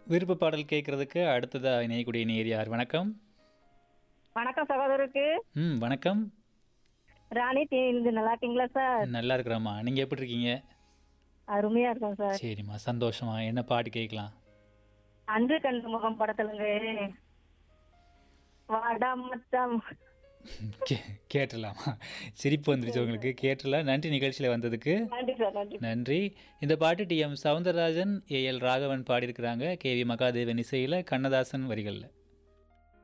விருப்ப பாடல் கேட்கறதுக்கு அடுத்ததா இணையக்கூடிய நேர் யார்? வணக்கம். வணக்கம் சகோதரருக்கு. வணக்கம். ராணி தேனிந்து நல்லா இருக்கீங்களா சார்? நல்லா இருக்கிறோம்மா. நீங்க எப்படி இருக்கீங்க? அருமையா இருக்கோம் சார். சரிம்மா, சந்தோஷமா. என்ன பாட்டு கேட்கலாம்? அன்று கண்ட முகம் படத்துலங்க வாடா மச்சான். கே கேட்டுடலாமா? சிரிப்பு வந்துருச்சு உங்களுக்கு. கேட்டுடலாம். நன்றி நிகழ்ச்சியில் வந்ததுக்கு. நன்றி சார், நன்றி. நன்றி. இந்த பாட்டு டி.எம். சௌந்தரராஜன், ஏ.எல். ராகவன் பாடியிருக்கிறாங்க. கே.வி. மகாதேவன் இசையில், கண்ணதாசன் வரிகளில்.